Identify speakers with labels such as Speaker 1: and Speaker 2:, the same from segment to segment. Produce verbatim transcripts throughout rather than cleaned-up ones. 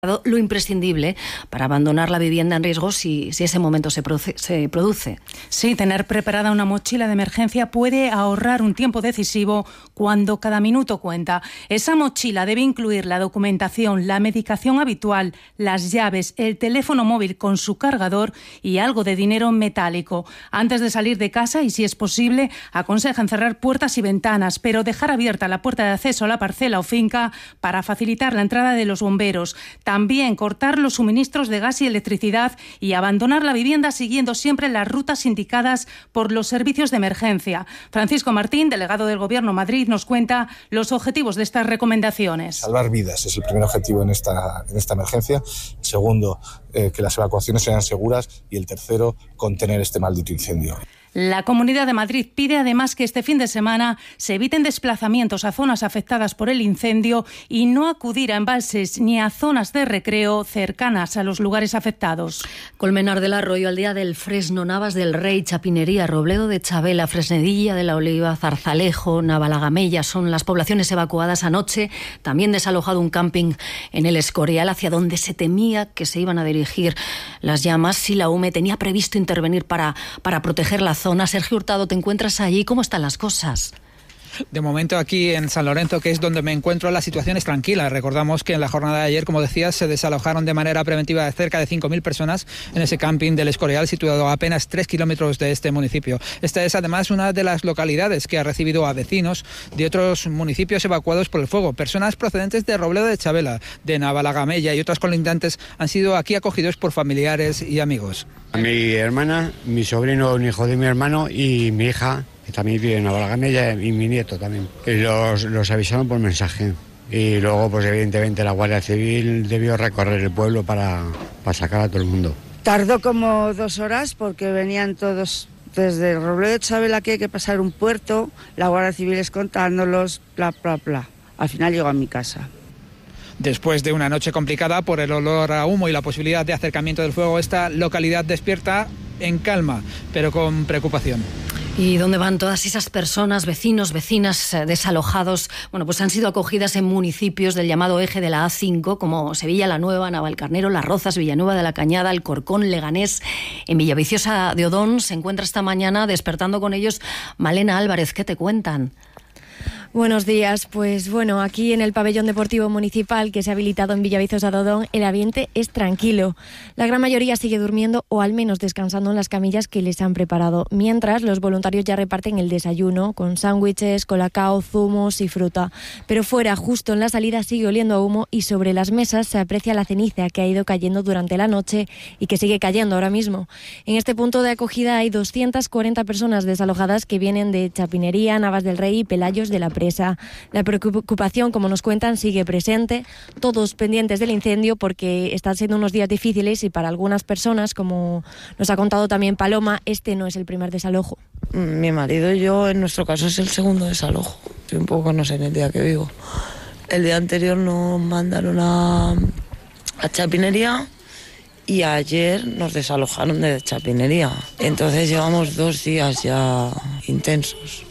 Speaker 1: lo imprescindible para abandonar la vivienda en riesgo si, si ese momento se produce, se produce.
Speaker 2: Sí, tener preparada una mochila de emergencia puede ahorrar un tiempo decisivo cuando cada minuto cuenta. Esa mochila debe incluir la documentación, la medicación habitual, las llaves, el teléfono móvil con su cargador y algo de dinero metálico. Antes de salir de casa, y si es posible, aconsejan cerrar puertas y ventanas, pero dejar abierta la puerta de acceso a la parcela o finca para facilitar la entrada de los bomberos. También cortar los suministros de gas y electricidad y abandonar la vivienda siguiendo siempre las rutas indicadas por los servicios de emergencia. Francisco Martín, delegado del Gobierno Madrid, nos cuenta los objetivos de estas recomendaciones.
Speaker 3: Salvar vidas es el primer objetivo en esta, en esta emergencia. El segundo, eh, que las evacuaciones sean seguras. Y el tercero, contener este maldito incendio.
Speaker 2: La Comunidad de Madrid pide además que este fin de semana se eviten desplazamientos a zonas afectadas por el incendio y no acudir a embalses ni a zonas de recreo cercanas a los lugares afectados.
Speaker 1: Colmenar del Arroyo, Aldea del Fresno, Navas del Rey, Chapinería, Robledo de Chabela, Fresnedilla de la Oliva, Zarzalejo, Navalagamella son las poblaciones evacuadas anoche. También desalojado un camping en el Escorial, hacia donde se temía que se iban a dirigir las llamas. Si la U M E tenía previsto intervenir para, para proteger la zona. Sergio Hurtado, ¿te encuentras allí? ¿Cómo están las cosas?
Speaker 4: De momento aquí en San Lorenzo, que es donde me encuentro, la situación es tranquila. Recordamos que en la jornada de ayer, como decías, se desalojaron de manera preventiva cerca de cinco mil personas en ese camping del Escorial, situado a apenas tres kilómetros de este municipio. Esta es además una de las localidades que ha recibido a vecinos de otros municipios evacuados por el fuego. Personas procedentes de Robledo de Chabela, de Navalagamella y otras colindantes han sido aquí acogidos por familiares y amigos.
Speaker 5: Mi hermana, mi sobrino, un hijo de mi hermano y mi hija, que también vive en Navalagamella, y mi nieto también. Los, los avisaron por mensaje. Y luego, pues evidentemente, la Guardia Civil debió recorrer el pueblo para, para sacar a todo el mundo.
Speaker 6: Tardó como dos horas porque venían todos desde Robledo de Chabela, que hay que pasar un puerto, la Guardia Civil escoltándolos, bla, bla, bla. Al final llegó a mi casa.
Speaker 4: Después de una noche complicada por el olor a humo y la posibilidad de acercamiento del fuego, esta localidad despierta en calma, pero con preocupación.
Speaker 1: ¿Y dónde van todas esas personas, vecinos, vecinas eh, desalojados? Bueno, pues han sido acogidas en municipios del llamado eje de la A cinco, como Sevilla la Nueva, Navalcarnero, Las Rozas, Villanueva de la Cañada, Alcorcón, Leganés. En Villaviciosa de Odón se encuentra esta mañana despertando con ellos Malena Álvarez. ¿Qué te cuentan?
Speaker 7: Buenos días. Pues bueno, aquí en el pabellón deportivo municipal que se ha habilitado en Villaviciosa de Odón, el ambiente es tranquilo. La gran mayoría sigue durmiendo o al menos descansando en las camillas que les han preparado, mientras los voluntarios ya reparten el desayuno con sándwiches, colacao, zumos y fruta. Pero fuera, justo en la salida, sigue oliendo a humo y sobre las mesas se aprecia la ceniza que ha ido cayendo durante la noche y que sigue cayendo ahora mismo. En este punto de acogida hay doscientas cuarenta personas desalojadas que vienen de Chapinería, Navas del Rey y Pelayos de la Presa. La preocupación, como nos cuentan, sigue presente, todos pendientes del incendio porque están siendo unos días difíciles y para algunas personas, como nos ha contado también Paloma, este no es el primer desalojo.
Speaker 8: Mi marido y yo, en nuestro caso, es el segundo desalojo. Estoy un poco, no sé, en el día que vivo. El día anterior nos mandaron a, a Chapinería y ayer nos desalojaron de Chapinería. Entonces llevamos dos días ya intensos.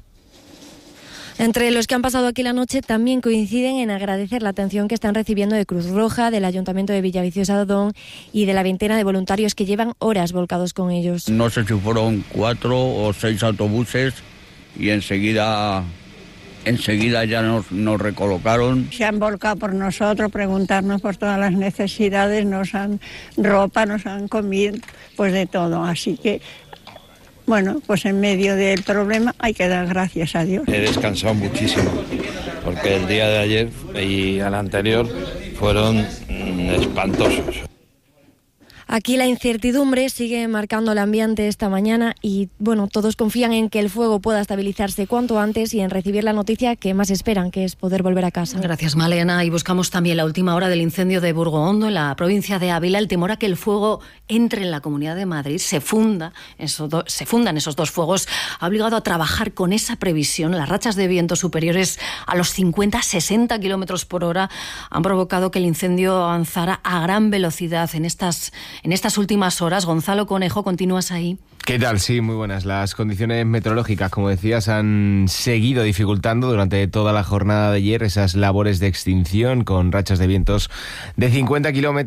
Speaker 7: Entre los que han pasado aquí la noche también coinciden en agradecer la atención que están recibiendo de Cruz Roja, del Ayuntamiento de Villaviciosa de Odón y de la veintena de voluntarios que llevan horas volcados con ellos.
Speaker 9: No sé si fueron cuatro o seis autobuses y enseguida, enseguida ya nos, nos recolocaron.
Speaker 10: Se han volcado por nosotros, preguntarnos por todas las necesidades, nos han ropa, nos han comido, pues de todo, así que... Bueno, pues en medio del problema hay que dar gracias a Dios.
Speaker 11: He descansado muchísimo, porque el día de ayer y el anterior fueron espantosos.
Speaker 7: Aquí la incertidumbre sigue marcando el ambiente esta mañana y, bueno, todos confían en que el fuego pueda estabilizarse cuanto antes y en recibir la noticia que más esperan, que es poder volver a casa.
Speaker 1: Gracias, Malena. Y buscamos también la última hora del incendio de Burgohondo, en la provincia de Ávila. El temor a que el fuego entre en la Comunidad de Madrid, se funda, esos do, se fundan esos dos fuegos, ha obligado a trabajar con esa previsión. Las rachas de viento superiores a los cincuenta a sesenta kilómetros por hora han provocado que el incendio avanzara a gran velocidad en estas En estas últimas horas. Gonzalo Conejo, ¿continúas ahí?
Speaker 12: ¿Qué tal? Sí, muy buenas. Las condiciones meteorológicas, como decías, han seguido dificultando durante toda la jornada de ayer esas labores de extinción con rachas de vientos de cincuenta kilómetros